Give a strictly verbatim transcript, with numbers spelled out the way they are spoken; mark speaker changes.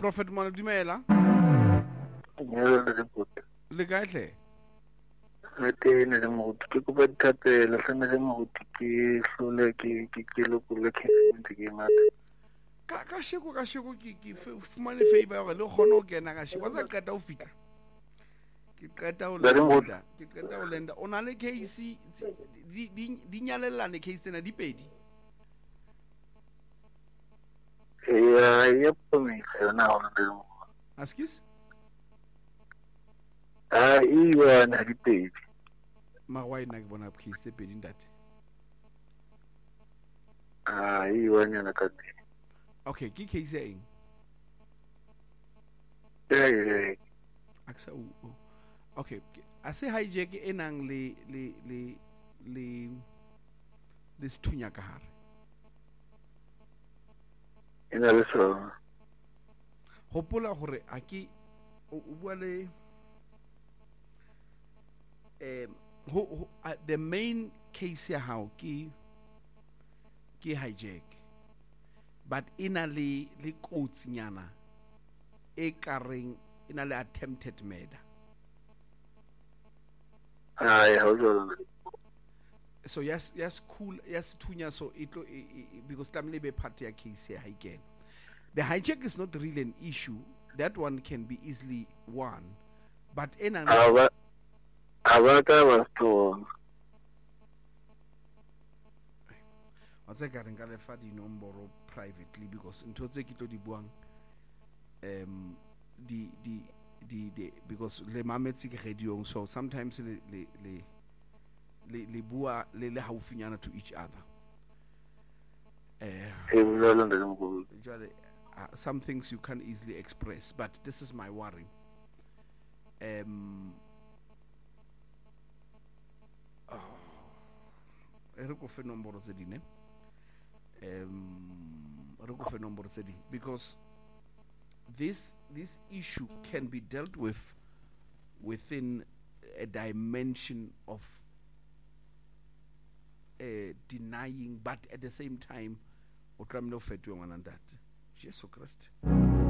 Speaker 1: Prophet Maladumela, le kae hle?
Speaker 2: le teng le motho ke kopa dithapelo fela le motho ke hlole ke ke ke lokole ke ke ngata
Speaker 1: ka ka sheko ka sheko ke ke fumane favor ya gore le kgone ho kena ka sheko tsa qeta ho fitla ke qeta ho lenda ke qeta ho lenda o na le case di di di nyalellane case tsena di pedi
Speaker 2: ya ya pomisa yona ho le mo
Speaker 1: askis
Speaker 2: ah iwa na di pedi
Speaker 1: ma why na ke bona case tse pedi ntate
Speaker 2: ah iwa nyana ka teng
Speaker 1: okay ke case eng
Speaker 2: eh eh
Speaker 1: aksa o okay a se hijack e nang le le le le le sethunya ka hare
Speaker 2: ina le so
Speaker 1: hopola gore a ke o bua le um ho the main case ya hao ke ke hijack but ina le le kotsinyana e kareng ina le attempted murder
Speaker 2: ah ya ho jolo
Speaker 1: so yes yes cool yes thunya so itlo because tamle be part ya case ya again the hijack is not really an issue that one can be easily won but in an
Speaker 2: aba abaka basto
Speaker 1: what's ka reng ka le fa di nomboro privately because ntho tse ke tlo di buang um di di di di because le mametsi ke radiong so sometimes le le le le le bua le le haufinyana to each other eh uh, some things you can't easily express but this is my worry um oh re go fe nomboro tse dine um re go fe nomboro tse di because this this issue can be dealt with within a dimension of uh, denying but at the same time o tlamile o fetwe ngwana ntate Jesu Christ